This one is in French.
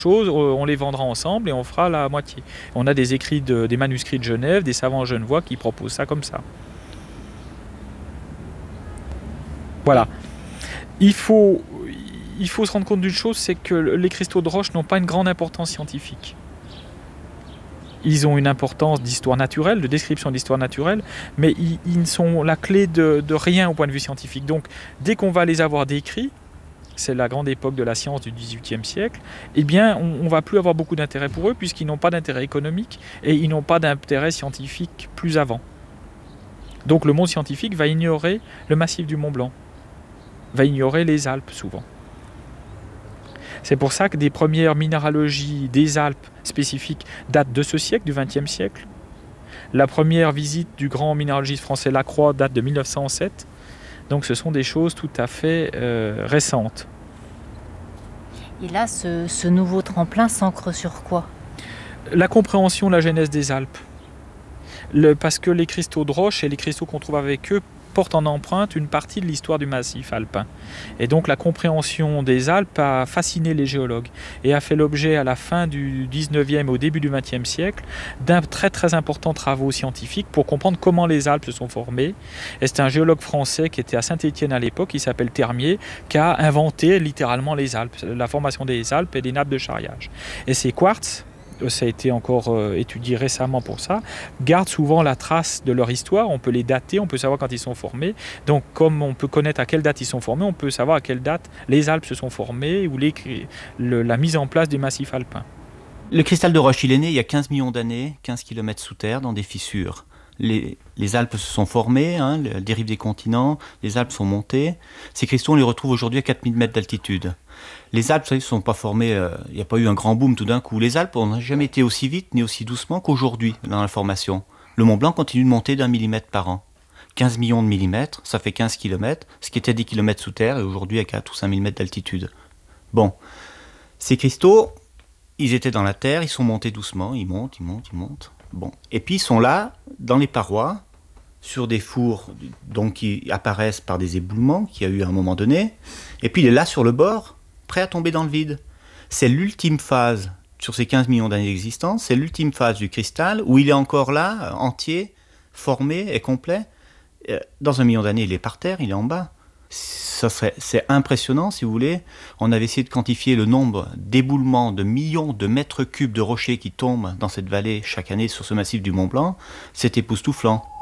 choses, on les vendra ensemble et on fera la moitié. On a des manuscrits de Genève, des savants genevois qui proposent ça comme ça. Voilà. Il faut se rendre compte d'une chose, c'est que les cristaux de roche n'ont pas une grande importance scientifique. Ils ont une importance d'histoire naturelle, de description d'histoire naturelle, mais ils sont la clé de rien au point de vue scientifique. Donc, dès qu'on va les avoir décrits, c'est la grande époque de la science du XVIIIe siècle, eh bien, on ne va plus avoir beaucoup d'intérêt pour eux, puisqu'ils n'ont pas d'intérêt économique et ils n'ont pas d'intérêt scientifique plus avant. Donc, le monde scientifique va ignorer le massif du Mont Blanc, va ignorer les Alpes souvent. C'est pour ça que des premières minéralogies des Alpes spécifiques datent de ce siècle, du XXe siècle. La première visite du grand minéralogiste français Lacroix date de 1907. Donc ce sont des choses tout à fait récentes. Et là, ce nouveau tremplin s'ancre sur quoi ? La compréhension de la genèse des Alpes. Parce que les cristaux de roche et les cristaux qu'on trouve avec eux portent en empreinte une partie de l'histoire du massif alpin. Et donc la compréhension des Alpes a fasciné les géologues et a fait l'objet à la fin du 19e et au début du 20e siècle d'un très très important travaux scientifiques pour comprendre comment les Alpes se sont formées. Et c'est un géologue français qui était à Saint-Étienne à l'époque, qui s'appelle Termier, qui a inventé littéralement les Alpes, la formation des Alpes et des nappes de charriage. Et ces quartz, ça a été encore étudié récemment pour ça, gardent souvent la trace de leur histoire, on peut les dater, on peut savoir quand ils sont formés. Donc comme on peut connaître à quelle date ils sont formés, on peut savoir à quelle date les Alpes se sont formées ou la mise en place des massifs alpins. Le cristal de roche, il est né il y a 15 millions d'années, 15 km sous terre, dans des fissures. Les Alpes se sont formées, la dérive des continents, les Alpes sont montées. Ces cristaux, on les retrouve aujourd'hui à 4000 mètres d'altitude. Les Alpes, ça, ils ne sont pas formés, il n'y a pas eu un grand boom tout d'un coup. Les Alpes n'ont jamais été aussi vite ni aussi doucement qu'aujourd'hui dans la formation. Le Mont Blanc continue de monter d'1 millimètre par an. 15 millions de millimètres, ça fait 15 km, ce qui était 10 km sous terre, et aujourd'hui à 4 ou 5 000 mètres d'altitude. Bon, ces cristaux, ils étaient dans la terre, ils sont montés doucement, ils montent. Bon. Et puis ils sont là, dans les parois, sur des fours donc, qui apparaissent par des éboulements qu'il y a eu à un moment donné. Et puis il est là sur le bord, prêt à tomber dans le vide. C'est l'ultime phase, sur ces 15 millions d'années d'existence, c'est l'ultime phase du cristal où il est encore là, entier, formé et complet. Dans 1 million d'années, il est par terre, il est en bas. C'est impressionnant, si vous voulez. On avait essayé de quantifier le nombre d'éboulements de millions de mètres cubes de rochers qui tombent dans cette vallée chaque année sur ce massif du Mont Blanc. C'est époustouflant.